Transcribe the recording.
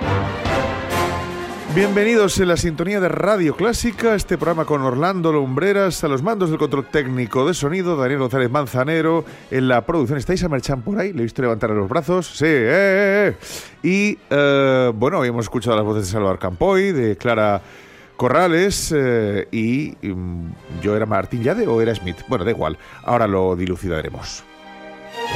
Bienvenidos en la sintonía de Radio Clásica, este programa con Orlando Lumbreras, a los mandos del control técnico de sonido, Daniel González Manzanero, en la producción está Isa Merchan por ahí, le he visto levantar los brazos, sí, Y, bueno, hoy hemos escuchado las voces de Salvador Campoy, de Clara Corrales, yo era Martín Llade o era Smith, bueno, da igual, ahora lo dilucidaremos.